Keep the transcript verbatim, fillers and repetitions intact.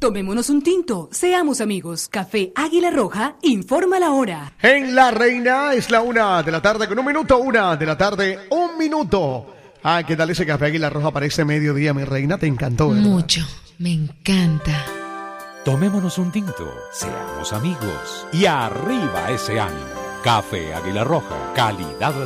Tomémonos un tinto, seamos amigos. Café Águila Roja, informa la hora. En La Reina es la una de la tarde con un minuto, una de la tarde, un minuto. Ah, ¿qué tal ese Café Águila Roja para ese mediodía, mi reina? Te encantó, ¿verdad? Mucho, me encanta. Tomémonos un tinto, seamos amigos y arriba ese ánimo. Café Águila Roja, calidad